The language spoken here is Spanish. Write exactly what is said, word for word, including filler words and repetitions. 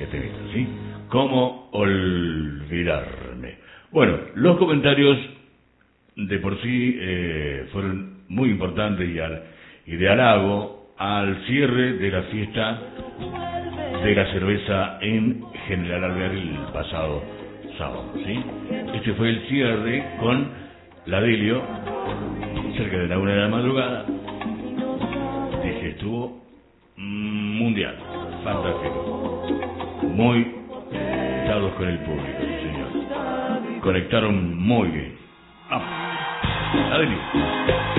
temita, ¿sí? ¿Cómo olvidarme? Bueno, los comentarios de por sí eh, fueron muy importantes y, al, y de halago al cierre de la fiesta de la cerveza en General Alvear el pasado sábado, ¿sí? Este fue el cierre con la Delio, cerca de la una de la madrugada. Dije, estuvo mundial, fantástico, muy dados con el público, señor. Conectaron muy bien. Vamos, la Delio.